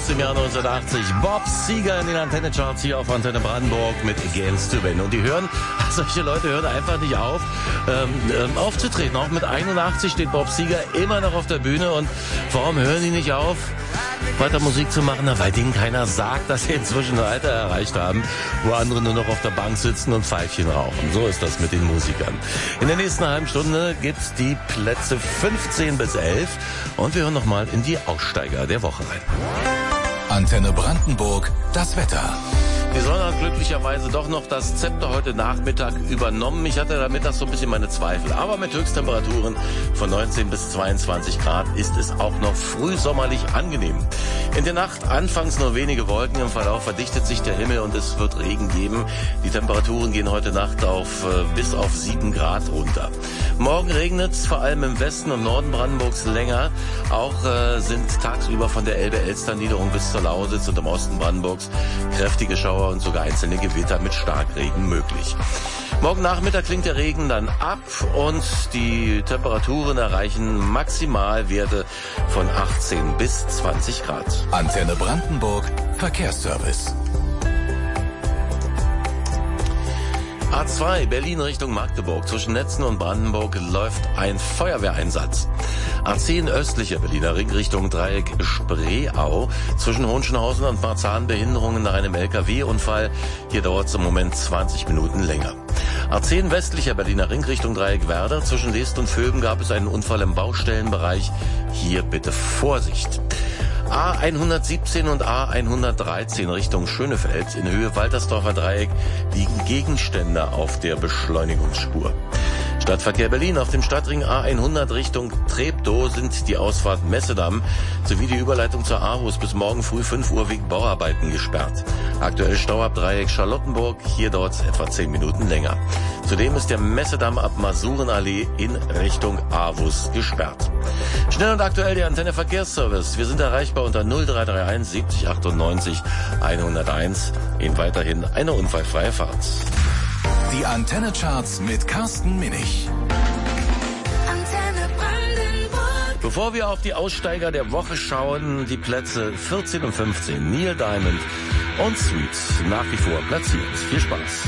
aus dem Jahr 1980. Bob Seger in den Antenne-Charts hier auf Antenne Brandenburg mit Against the Wind. Und die hören, solche Leute hören einfach nicht auf, aufzutreten. Auch mit 81 steht Bob Seger immer noch auf der Bühne. Und warum hören die nicht auf, weiter Musik zu machen? Na, weil denen keiner sagt, dass sie inzwischen ein Alter erreicht haben, wo andere nur noch auf der Bank sitzen und Pfeifchen rauchen. So ist das mit den Musikern. In der nächsten halben Stunde gibt's die Plätze 15 bis 11 und wir hören nochmal in die Aussteiger der Woche rein. Antenne Brandenburg, das Wetter. Die Sonne hat glücklicherweise doch noch das Zepter heute Nachmittag übernommen. Ich hatte da mittags so ein bisschen meine Zweifel. Aber mit Höchsttemperaturen von 19 bis 22 Grad ist es auch noch frühsommerlich angenehm. In der Nacht anfangs nur wenige Wolken. Im Verlauf verdichtet sich der Himmel und es wird Regen geben. Die Temperaturen gehen heute Nacht bis auf 7 Grad runter. Morgen regnet es vor allem im Westen und Norden Brandenburgs länger. Auch sind tagsüber von der Elbe-Elster-Niederung bis zur Lausitz und im Osten Brandenburgs kräftige Schauer und sogar einzelne Gewitter mit Starkregen möglich. Morgen Nachmittag klingt der Regen dann ab und die Temperaturen erreichen Maximalwerte von 18 bis 20 Grad. Antenne Brandenburg, Verkehrsservice. A2 Berlin Richtung Magdeburg. Zwischen Netzen und Brandenburg läuft ein Feuerwehreinsatz. A10 östlicher Berliner Ring Richtung Dreieck Spreeau. Zwischen Hohenschönhausen und Marzahn Behinderungen nach einem LKW-Unfall. Hier dauert es im Moment 20 Minuten länger. A10 westlicher Berliner Ring Richtung Dreieck Werder. Zwischen Leest und Vöben gab es einen Unfall im Baustellenbereich. Hier bitte Vorsicht. A117 und A113 Richtung Schönefeld in Höhe Waltersdorfer Dreieck liegen Gegenstände auf der Beschleunigungsspur. Stadtverkehr Berlin auf dem Stadtring A100 Richtung Treptow sind die Ausfahrt Messedamm sowie die Überleitung zur Aarhus bis morgen früh 5 Uhr wegen Bauarbeiten gesperrt. Aktuell Stau ab Dreieck Charlottenburg, hier dauert es etwa 10 Minuten länger. Zudem ist der Messedamm ab Masurenallee in Richtung Aarhus gesperrt. Schnell und aktuell der Antenne Verkehrsservice. Wir sind erreichbar unter 0331 70 98 101. Ihnen weiterhin eine unfallfreie Fahrt. Die Antenne-Charts mit Carsten Minich. Antenne Brandenburg. Bevor wir auf die Aussteiger der Woche schauen, die Plätze 14 und 15. Neil Diamond und Sweet nach wie vor platziert. Viel Spaß.